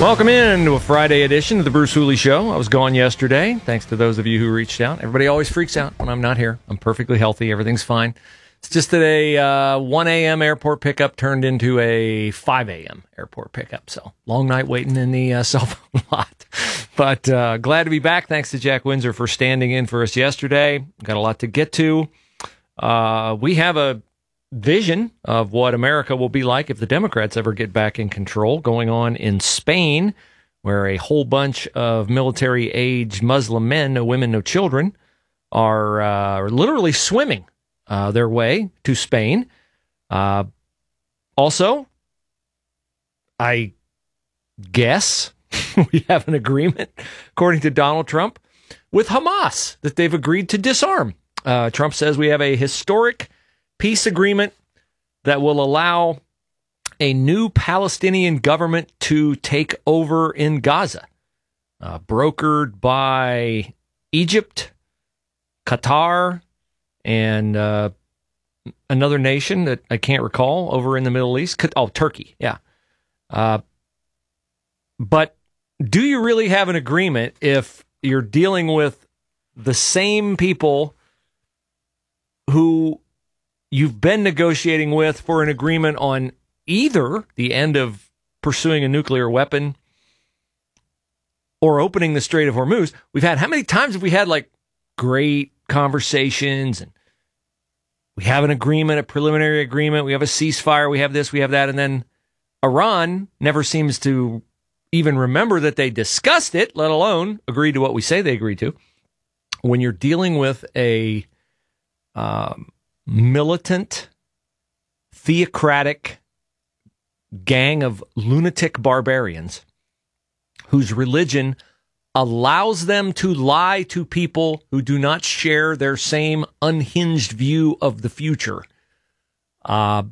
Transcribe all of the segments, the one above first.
Welcome in to a Friday edition of the Bruce Hooley Show. I was gone yesterday. Thanks to those of you who reached out. Everybody always freaks out when I'm not here. I'm perfectly healthy. Everything's fine. It's just that a 1 a.m. airport pickup turned into a 5 a.m. airport pickup. So long night waiting in the cell phone lot. But glad to be back. Thanks to Jack Windsor for standing in for us yesterday. Got a lot to get to. We have a vision of what America will be like if the Democrats ever get back in control going on in Spain, where a whole bunch of military-aged Muslim men, no women, no children, are literally swimming their way to Spain. Also, I guess we have an agreement, according to Donald Trump, with Hamas that they've agreed to disarm. Trump says we have a historic peace agreement that will allow a new Palestinian government to take over in Gaza, brokered by Egypt, Qatar, and another nation that I can't recall over in the Middle East. Turkey, yeah. But do you really have an agreement if you're dealing with the same people who you've been negotiating with for an agreement on either the end of pursuing a nuclear weapon or opening the Strait of Hormuz? How many times have we had like great conversations and we have an agreement, a preliminary agreement, we have a ceasefire, we have this, we have that, and then Iran never seems to even remember that they discussed it, let alone agreed to what we say they agreed to. When you're dealing with a militant, theocratic gang of lunatic barbarians whose religion allows them to lie to people who do not share their same unhinged view of the future, call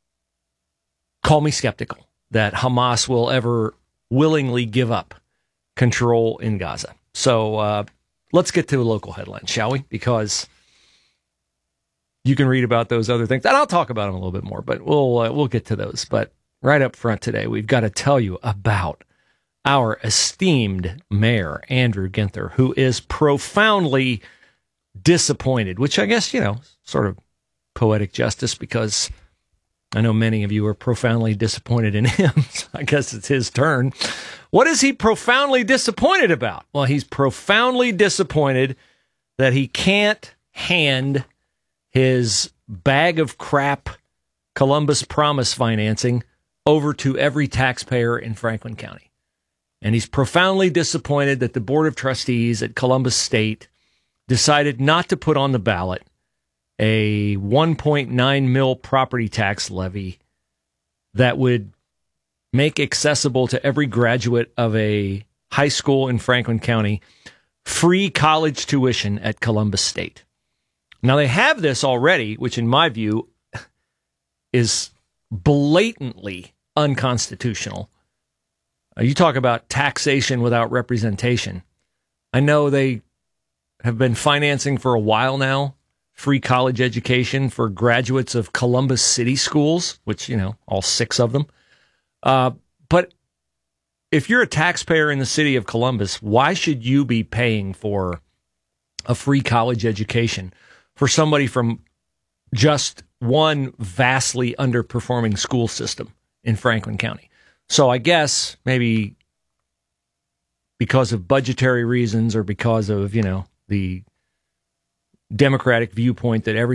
me skeptical that Hamas will ever willingly give up control in Gaza. So let's get to a local headline, shall we? Because you can read about those other things, and I'll talk about them a little bit more, but we'll get to those. But right up front today, we've got to tell you about our esteemed mayor, Andrew Ginther, who is profoundly disappointed, which I guess, sort of poetic justice, because I know many of you are profoundly disappointed in him. So I guess it's his turn. What is he profoundly disappointed about? Well, he's profoundly disappointed that he can't hand his bag of crap Columbus Promise financing over to every taxpayer in Franklin County. And he's profoundly disappointed that the Board of Trustees at Columbus State decided not to put on the ballot a 1.9 mil property tax levy that would make accessible to every graduate of a high school in Franklin County free college tuition at Columbus State. Now, they have this already, which in my view is blatantly unconstitutional. You talk about taxation without representation. I know they have been financing for a while now free college education for graduates of Columbus City schools, which, all 6 of them. But if you're a taxpayer in the city of Columbus, why should you be paying for a free college education for somebody from just one vastly underperforming school system in Franklin County? So I guess maybe because of budgetary reasons or because of, the Democratic viewpoint that every